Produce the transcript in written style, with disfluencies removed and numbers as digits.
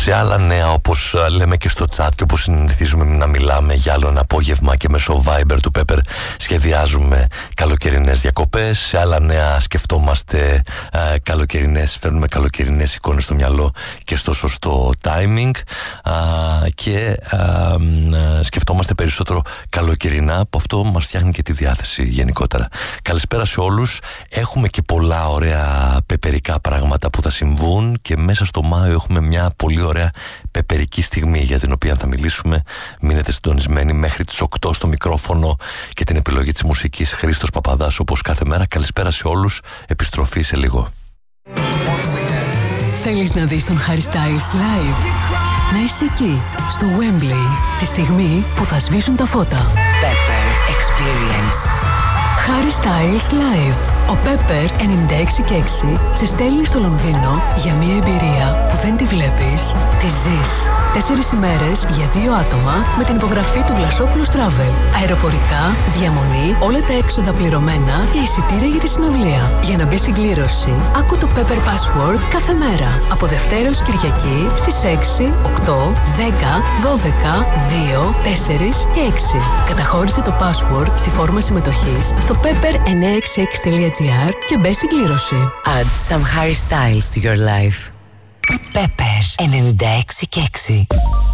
σε άλλα νέα, όπως λέμε και στο chat και όπως συνηθίζουμε να μιλάμε για άλλο ένα απόγευμα και μέσω Viber του Pepper σχεδιάζουμε καλοκαιρινές διακοπές. Σε άλλα νέα σκεφτόμαστε καλοκαιρινές, φέρνουμε καλοκαιρινές εικόνες στο μυαλό και στο σωστό timing, και σκεφτόμαστε περισσότερο καλοκαιρινά, που αυτό μας φτιάχνει και τη διάθεση γενικότερα. Καλησπέρα σε όλους. Έχουμε και πολλά ωραία πεπερικά πράγματα που θα συμβούν και μέσα στο Μάιο έχουμε μια πολύ ωραία πεπερική στιγμή για την οποία θα μιλήσουμε. Μείνετε συντονισμένοι μέχρι τις 8 στο μικρόφωνο και την επιλογή της μουσικής Χρήστος Παπαδάς, όπως κάθε μέρα. Καλησπέρα σε όλους. Επιστροφή σε λίγο. Θέλεις να δεις τον Harry Styles live? Να είσαι εκεί, στο Wembley, τη στιγμή που θα σβήσουν τα φώτα. Pepper Experience. Harry Styles Live. Ο Pepper 96,6 σε στέλνει στο Λονδίνο για μια εμπειρία που δεν τη βλέπεις, τη ζεις. 4 ημέρες για 2 άτομα με την υπογραφή του Βλασόπουλος Travel. Αεροπορικά, διαμονή, όλα τα έξοδα πληρωμένα και εισιτήρια για τη συναυλία. Για να μπει στην κλήρωση, άκου το Pepper Password κάθε μέρα. Από Δευτέρα ως Κυριακή στις 6, 8, 10, 12, 2, 4 και 6. Καταχώρησε το password στη φόρμα συμμετοχής στο pepper966.gr και μπες στην κλήρωση. Add some Harry Styles to your life. Pepper 96,6.